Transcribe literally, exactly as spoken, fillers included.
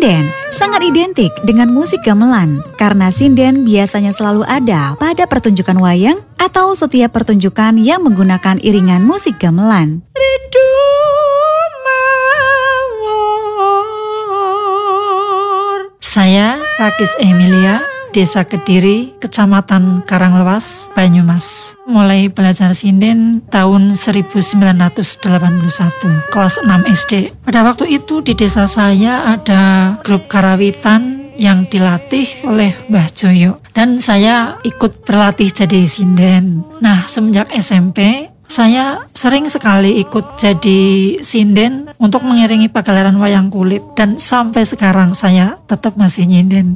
Sinden sangat identik dengan musik gamelan karena sinden biasanya selalu ada pada pertunjukan wayang atau setiap pertunjukan yang menggunakan iringan musik gamelan. Ridu mawar. Saya Rakis Emilia, Desa Kediri, Kecamatan Karanglewas, Banyumas. Mulai belajar sinden tahun seribu sembilan ratus delapan puluh satu, kelas enam S D. Pada waktu itu di desa saya ada grup karawitan yang dilatih oleh Mbah Joyo. Dan saya ikut berlatih jadi sinden. Nah, semenjak S M P, saya sering sekali ikut jadi sinden untuk mengiringi pagelaran wayang kulit. Dan sampai sekarang saya tetap masih nyinden.